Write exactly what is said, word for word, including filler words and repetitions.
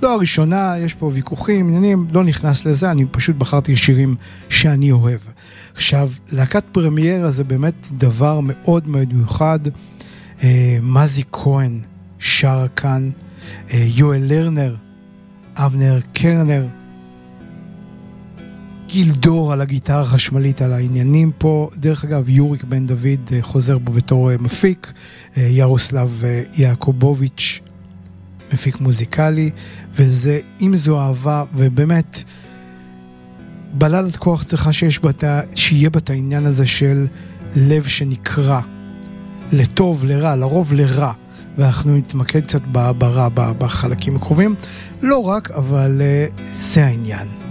לא הראשונה, יש פה ויכוחים, עניינים, לא נכנס לזה, אני פשוט בחרתי שירים שאני אוהב. עכשיו, להקת פרמיירה זה באמת דבר מאוד מאוד מיוחד, אה, מזי כהן שר כאן, אה, יואל לרנר, אבנר קרנר, גילדור על הגיטרה החשמלית, על העניינים פה. דרך אגב, יוריק בן דוד חוזר בו בתור מפיק, ירוסלב יעקובוביץ' מפיק מוזיקלי, וזה, אם זו אהבה, ובאמת בלדת כוח צריכה שיש בת, שיהיה בת העניין הזה של לב שנקרא לטוב, לרע, לרוב לרע, ואנחנו נתמקד קצת ברע בחלקים הקרובים, לא רק, אבל זה העניין.